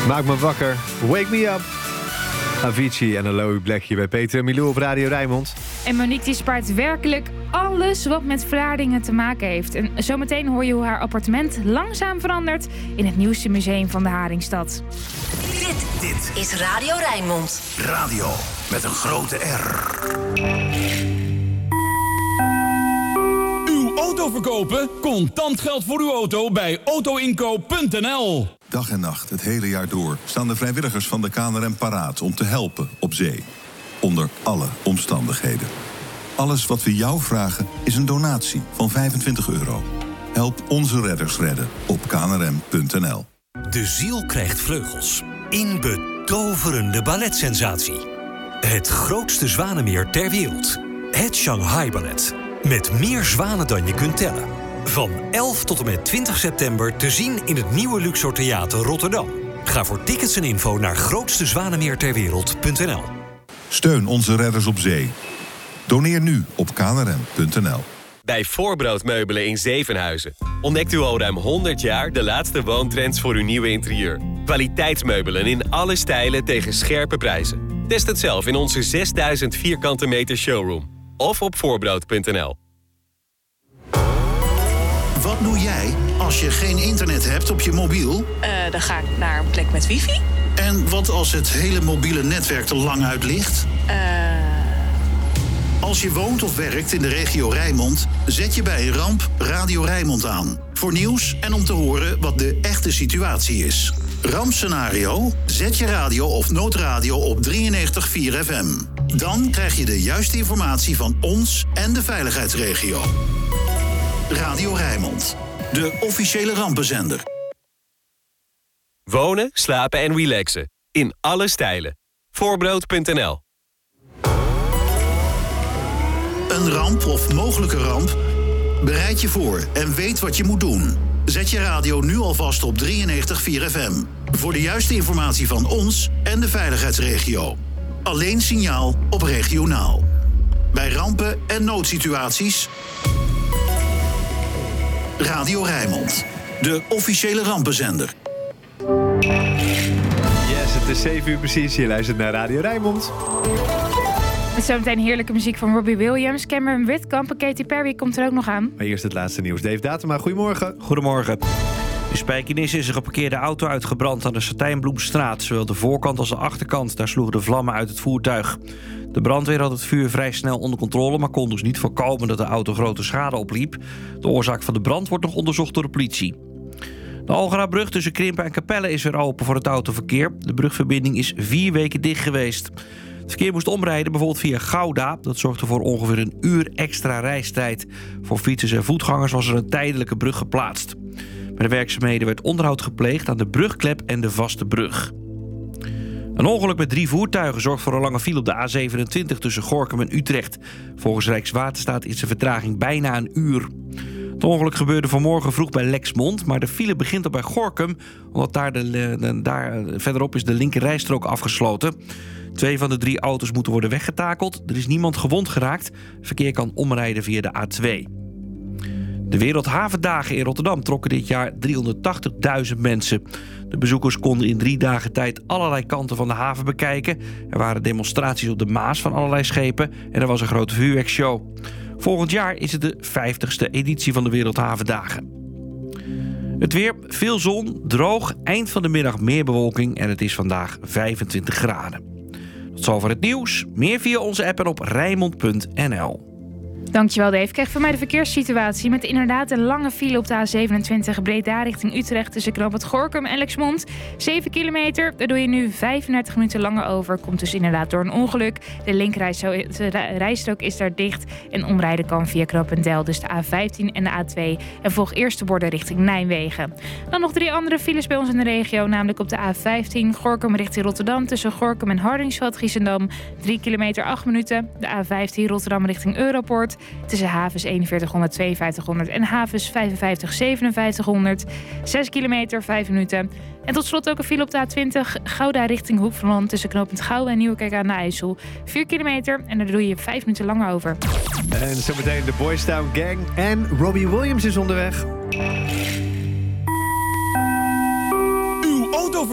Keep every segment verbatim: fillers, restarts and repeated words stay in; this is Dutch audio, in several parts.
Maak me wakker. Wake me up. Avicii en Aloe Black hier bij Peter en Milou op Radio Rijnmond. En Monique die spaart werkelijk alles wat met Vlaardingen te maken heeft. En zometeen hoor je hoe haar appartement langzaam verandert in het nieuwste museum van de Haringstad. Dit, dit is Radio Rijnmond. Radio met een grote R. Uw auto verkopen? Contant geld voor uw auto bij autoinkoop punt n l. Dag en nacht, het hele jaar door, staan de vrijwilligers van de K N R M paraat om te helpen op zee. Onder alle omstandigheden. Alles wat we jou vragen is een donatie van vijfentwintig euro. Help onze redders redden op k n r m punt n l. De ziel krijgt vleugels. In betoverende balletsensatie. Het grootste zwanenmeer ter wereld. Het Shanghai Ballet. Met meer zwanen dan je kunt tellen. Van elf tot en met twintig september te zien in het nieuwe Luxor Theater Rotterdam. Ga voor tickets en info naar grootste zwanenmeer ter wereld punt n l. Steun onze redders op zee. Doneer nu op k n r m punt n l. Bij Voorbrood Meubelen in Zevenhuizen ontdekt u al ruim honderd jaar de laatste woontrends voor uw nieuwe interieur. Kwaliteitsmeubelen in alle stijlen tegen scherpe prijzen. Test het zelf in onze zesduizend vierkante meter showroom. Of op voorbrood punt n l. Wat doe jij als je geen internet hebt op je mobiel? Uh, dan ga ik naar een plek met wifi. En wat als het hele mobiele netwerk te lang uit ligt? Uh... Als je woont of werkt in de regio Rijnmond, zet je bij een ramp Radio Rijnmond aan. Voor nieuws en om te horen wat de echte situatie is. Rampscenario? Zet je radio of noodradio op drieënnegentig komma vier F M. Dan krijg je de juiste informatie van ons en de veiligheidsregio. Radio Rijnmond, de officiële rampenzender. Wonen, slapen en relaxen. In alle stijlen. Voorbrood punt n l. Een ramp of mogelijke ramp? Bereid je voor en weet wat je moet doen. Zet je radio nu alvast op drieënnegentig komma vier F M. Voor de juiste informatie van ons en de veiligheidsregio. Alleen signaal op regionaal. Bij rampen en noodsituaties... Radio Rijnmond, de officiële rampenzender. Yes, het is zeven uur precies. Je luistert naar Radio Rijnmond. Met zometeen heerlijke muziek van Robbie Williams. Cameron Whitkamp en Katy Perry komt er ook nog aan. Maar eerst het laatste nieuws. Dave Datema, goedemorgen. Goedemorgen. In Spijkenisse is een geparkeerde auto uitgebrand aan de Satijnbloemstraat. Zowel de voorkant als de achterkant. Daar sloegen de vlammen uit het voertuig. De brandweer had het vuur vrij snel onder controle, maar kon dus niet voorkomen dat de auto grote schade opliep. De oorzaak van de brand wordt nog onderzocht door de politie. De Algerabrug tussen Krimpen en Capelle is weer open voor het autoverkeer. De brugverbinding is vier weken dicht geweest. Het verkeer moest omrijden, bijvoorbeeld via Gouda. Dat zorgde voor ongeveer een uur extra reistijd. Voor fietsers en voetgangers was er een tijdelijke brug geplaatst. Bij de werkzaamheden werd onderhoud gepleegd aan de brugklep en de vaste brug. Een ongeluk met drie voertuigen zorgt voor een lange file op de A zevenentwintig tussen Gorinchem en Utrecht. Volgens Rijkswaterstaat is de vertraging bijna een uur. Het ongeluk gebeurde vanmorgen vroeg bij Lexmond, maar de file begint al bij Gorinchem, omdat daar, de, de, daar verderop is de linkerrijstrook afgesloten. Twee van de drie auto's moeten worden weggetakeld. Er is niemand gewond geraakt. Verkeer kan omrijden via de A twee. De Wereldhavendagen in Rotterdam trokken dit jaar driehonderdtachtigduizend mensen. De bezoekers konden in drie dagen tijd allerlei kanten van de haven bekijken. Er waren demonstraties op de Maas van allerlei schepen en er was een grote vuurwerkshow. Volgend jaar is het de vijftigste editie van de Wereldhavendagen. Het weer, veel zon, droog, eind van de middag meer bewolking en het is vandaag vijfentwintig graden. Tot zover het nieuws. Meer via onze app en op rijnmond punt n l. Dankjewel Dave. Krijg van mij de verkeerssituatie met inderdaad een lange file op de A zevenentwintig Breda richting Utrecht tussen knooppunt Gorinchem en Lexmond. zeven kilometer, daar doe je nu vijfendertig minuten langer over. Komt dus inderdaad door een ongeluk. De linkerrijstrook is daar dicht en omrijden kan via knooppunt Del, dus de A vijftien en de A twee. En volg eerst de borden richting Nijmegen. Dan nog drie andere files bij ons in de regio, namelijk op de A vijftien Gorinchem richting Rotterdam tussen Gorinchem en Hardingsveld-Giessendam. drie kilometer, acht minuten. De A vijftien Rotterdam richting Europoort. Tussen havens eenenveertighonderd, tweeënvijftighonderd en havens vijfenvijftig, zevenenvijftighonderd. zes kilometer, vijf minuten. En tot slot ook een file op de A twintig. Gouda richting Hoek van Holland tussen knooppunt Gouda en Nieuwekerk aan de IJssel. vier kilometer en daar doe je vijf minuten langer over. En zometeen de Boys Town Gang en Robbie Williams is onderweg. Uw auto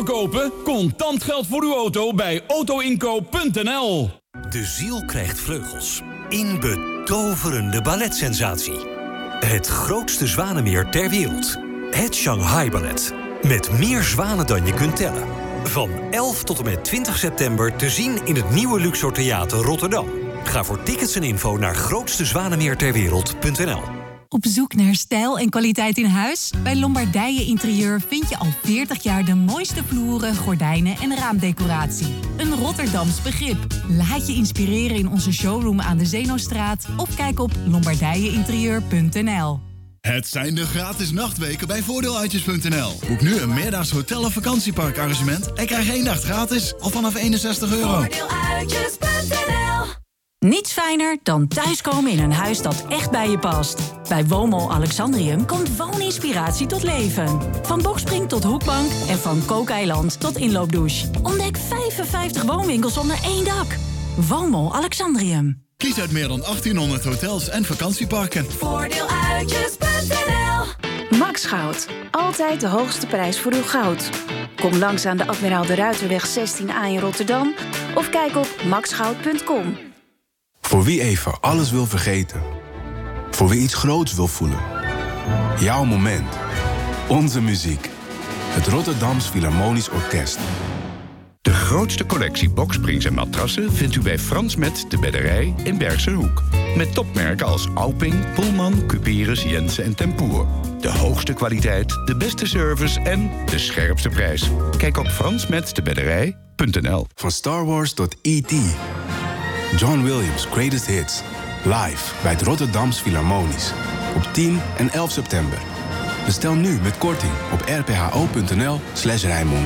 verkopen? Contant geld voor uw auto bij autoinkoop punt n l. De ziel krijgt vleugels. In betoverende balletsensatie. Het grootste zwanenmeer ter wereld. Het Shanghai Ballet. Met meer zwanen dan je kunt tellen. Van elf tot en met twintig september te zien in het nieuwe Luxor Theater Rotterdam. Ga voor tickets en info naar grootstezwanenmeerterwereld punt n l. Op zoek naar stijl en kwaliteit in huis? Bij Lombardije Interieur vind je al veertig jaar de mooiste vloeren, gordijnen en raamdecoratie. Een Rotterdams begrip. Laat je inspireren in onze showroom aan de Zeenostraat of kijk op lombardije interieur punt n l. Het zijn de gratis nachtweken bij voordeeluitjes punt n l. Boek nu een meerdaags hotel- of vakantieparkarrangement en krijg één nacht gratis al vanaf eenenzestig euro. Voordeeluitjes punt n l. Niets fijner dan thuiskomen in een huis dat echt bij je past. Bij Woonmol Alexandrium komt wooninspiratie tot leven. Van bokspring tot hoekbank en van kookeiland tot inloopdouche. Ontdek vijfenvijftig woonwinkels onder één dak. Woonmol Alexandrium. Kies uit meer dan achttienhonderd hotels en vakantieparken. Voordeeluitjes punt n l. Max Goud. Altijd de hoogste prijs voor uw goud. Kom langs aan de Admiraal de Ruiterweg zestien A in Rotterdam of kijk op max goud punt com. Voor wie even alles wil vergeten. Voor wie iets groots wil voelen. Jouw moment. Onze muziek. Het Rotterdams Philharmonisch Orkest. De grootste collectie boksprings en matrassen vindt u bij Frans Met de Bedderij in Bergse Hoek. Met topmerken als Alping, Pullman, Cuperus, Jensen en Tempoer. De hoogste kwaliteit, de beste service en de scherpste prijs. Kijk op frans met de bedderij punt n l. Van Star Wars tot E T John Williams' Greatest Hits. Live bij het Rotterdams Philharmonisch. Op tien en elf september. Bestel nu met korting op r p h o punt n l slash Rijnmond.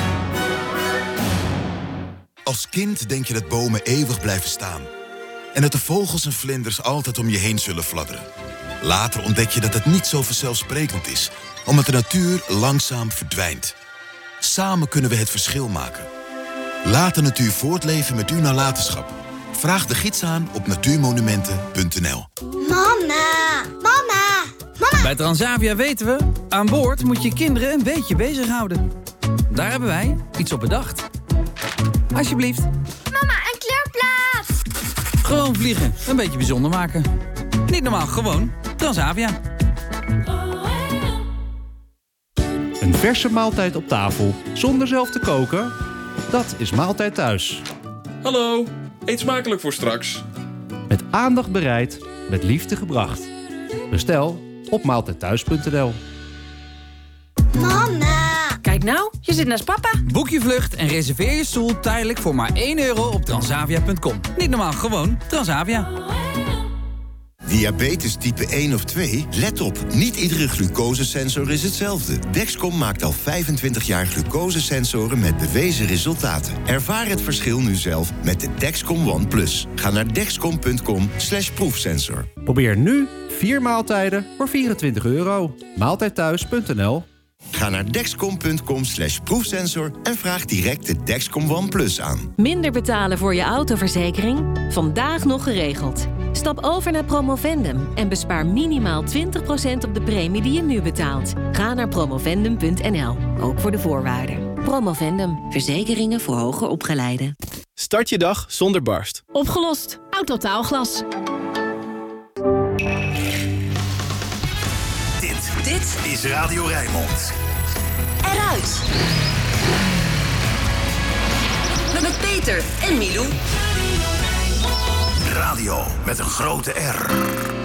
Als kind denk je dat bomen eeuwig blijven staan. En dat de vogels en vlinders altijd om je heen zullen fladderen. Later ontdek je dat het niet zo vanzelfsprekend is. Omdat de natuur langzaam verdwijnt. Samen kunnen we het verschil maken. Laat de natuur voortleven met uw nalatenschap. Vraag de gids aan op natuurmonumenten punt n l. Mama, mama, mama. Bij Transavia weten we, aan boord moet je kinderen een beetje bezighouden. Daar hebben wij iets op bedacht. Alsjeblieft. Mama, een kleurplaat. Gewoon vliegen, een beetje bijzonder maken. Niet normaal, gewoon Transavia. Een verse maaltijd op tafel, zonder zelf te koken? Dat is Maaltijd Thuis. Hallo, eet smakelijk voor straks. Met aandacht bereid, met liefde gebracht. Bestel op maaltijdthuis punt n l. Mama. Kijk nou, je zit naast papa. Boek je vlucht en reserveer je stoel tijdelijk voor maar één euro op transavia punt com. Niet normaal, gewoon Transavia. Diabetes type één of twee? Let op, niet iedere glucosesensor is hetzelfde. Dexcom maakt al vijfentwintig jaar glucosesensoren met bewezen resultaten. Ervaar het verschil nu zelf met de Dexcom One Plus. Ga naar dexcom punt com slash proefsensor. Probeer nu vier maaltijden voor vierentwintig euro. maaltijdthuis punt n l. Ga naar dexcom punt com slash proefsensor en vraag direct de Dexcom One Plus aan. Minder betalen voor je autoverzekering? Vandaag nog geregeld. Stap over naar Promovendum en bespaar minimaal twintig procent op de premie die je nu betaalt. Ga naar promovendum punt n l, ook voor de voorwaarden. Promovendum, verzekeringen voor hoger opgeleiden. Start je dag zonder barst. Opgelost. Autotaalglas. Dit, dit is Radio Rijnmond. Eruit. Met Peter en Milou. Radio met een grote R.